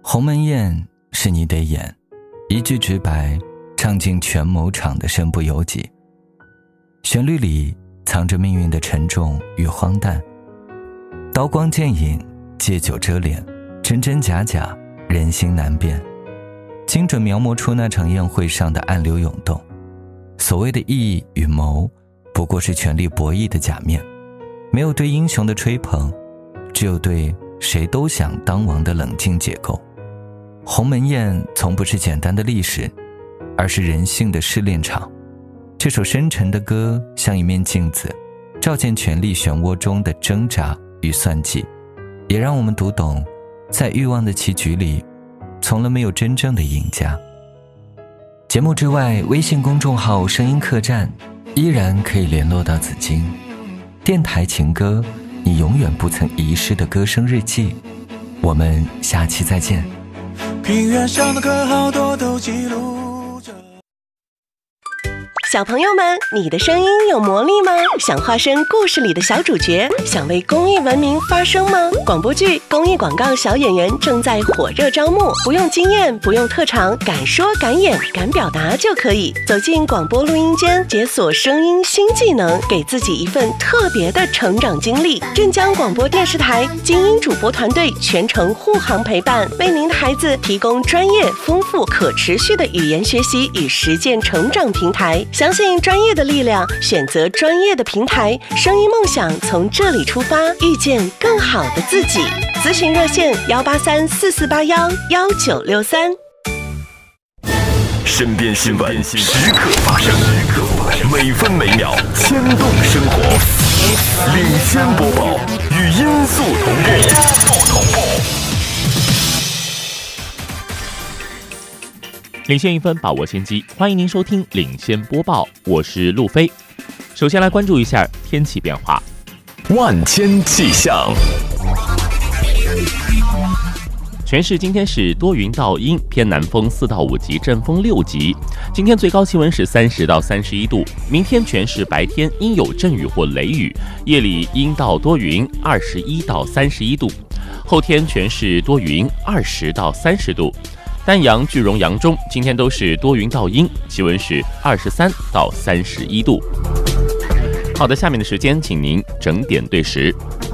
鸿门宴是你得演，一句直白唱尽全某场的身不由己。旋律里藏着命运的沉重与荒诞，刀光剑影，借酒遮脸，真真假假，人心难辨。精准描摹出那场宴会上的暗流涌动。所谓的义与谋，不过是权力博弈的假面，没有对英雄的吹捧，只有对谁都想当王的冷静解构。鸿门宴从不是简单的历史，而是人性的试炼场。这首深沉的歌像一面镜子，照见权力漩涡中的挣扎与算计，也让我们读懂，在欲望的棋局里，从来没有真正的赢家。节目之外，微信公众号声音客栈依然可以联络到紫金。电台情歌，你永远不曾遗失的歌声日记。我们下期再见。 平原上的歌好多都记录着。 小朋友们，你的声音有魔力吗？想化身故事里的小主角，想为公益文明发声吗？广播剧、公益广告小演员正在火热招募，不用经验，不用特长，敢说敢演敢表达就可以。走进广播录音间，解锁声音新技能，给自己一份特别的成长经历。镇江广播电视台精英主播团队全程护航陪伴，为您的孩子提供专业、丰富、可持续的语言学习与实践成长平台。相信专业的力量，选择专业的平台，声音梦想从这里出发，遇见更好的自己。咨询热线18344811963。 身边新闻时刻发生，每分每秒牵动生活。领先播报，与音速同步。 领先1分，把握先机。欢迎您收听领先播报，我是路飞。首先来关注一下天气变化。 万千气象。 全市今天是多云到阴，偏南风4到5级，阵风6级。今天最高气温是30到31度。明天全市白天阴有阵雨或雷雨，夜里阴到多云，21到31度。后天全市多云，20到30度。丹阳、句容、扬中今天都是多云到阴，气温是23到31度。好的，下面的时间请您整点对时。